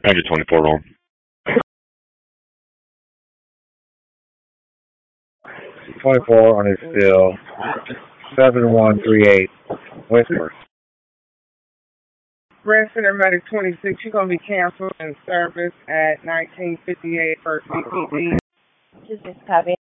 I get 24 roll. 24 on his still. 7138. Whisper. Resident Medic 26, you're going to be canceled in service at 1958 First BPD. Just copy.